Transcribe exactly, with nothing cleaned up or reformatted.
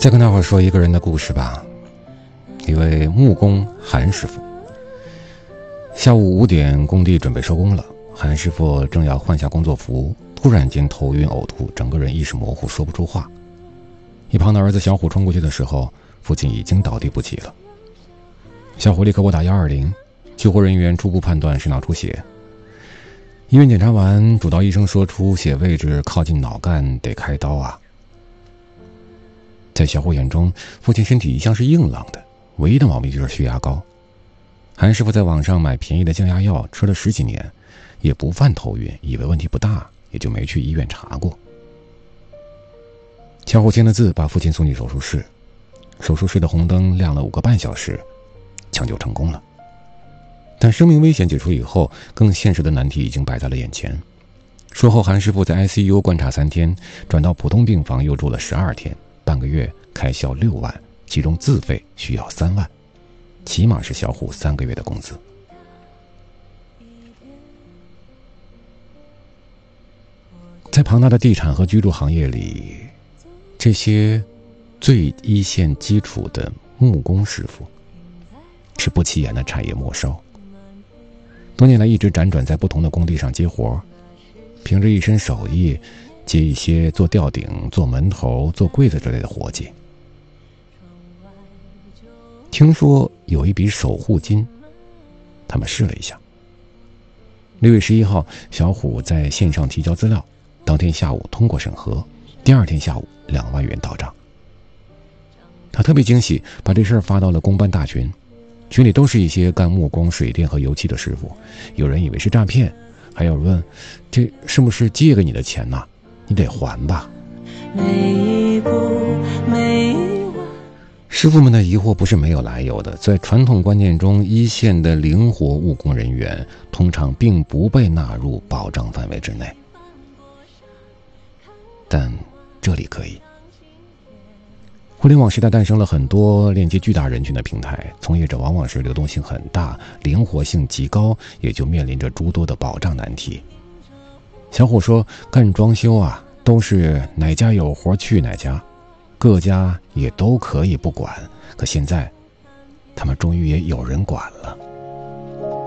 再跟大伙儿说一个人的故事吧。一位木工韩师傅，下午五点，工地准备收工了，韩师傅正要换下工作服，突然间头晕呕吐，整个人意识模糊，说不出话。一旁的儿子小虎冲过去的时候，父亲已经倒地不起了。小虎立刻拨打一二零，救护人员初步判断是脑出血。医院检查完，主刀医生说出血位置靠近脑干，得开刀啊。在小虎眼中，父亲身体一向是硬朗的，唯一的毛病就是血压高。韩师傅在网上买便宜的降压药吃了十几年，也不犯头晕，以为问题不大，也就没去医院查过。小虎签了字，把父亲送进手术室。手术室的红灯亮了五个半小时，抢救成功了。但生命危险解除以后，更现实的难题已经摆在了眼前。术后韩师傅在 I C U 观察三天，转到普通病房又住了十二天，半个月开销六万，其中自费需要三万，起码是小虎三个月的工资。在庞大的地产和居住行业里，这些最一线基础的木工师傅是不起眼的产业末梢。多年来一直辗转在不同的工地上接活，凭着一身手艺接一些做吊顶、做门头、做柜子之类的活计。听说有一笔守护金，他们试了一下。六月十一号，小虎在线上提交资料，当天下午通过审核，第二天下午两万元到账。他特别惊喜，把这事儿发到了公办大群，群里都是一些干木工、水电和油漆的师傅。有人以为是诈骗，还有人问这是不是借给你的钱呢、啊？你得还吧。师傅们的疑惑不是没有来由的，在传统观念中，一线的灵活务工人员通常并不被纳入保障范围之内，但这里可以。互联网时代诞生了很多链接巨大人群的平台，从业者往往是流动性很大，灵活性极高，也就面临着诸多的保障难题。小虎说，干装修啊，都是哪家有活去哪家，各家也都可以不管，可现在他们终于也有人管了。